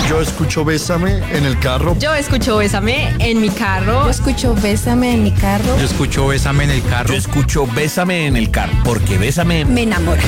Yo escucho Bésame en el carro. Yo escucho Bésame en mi carro. Yo escucho Bésame en mi carro. Yo escucho Bésame en el carro. Yo escucho Bésame en el carro, porque Bésame me enamora.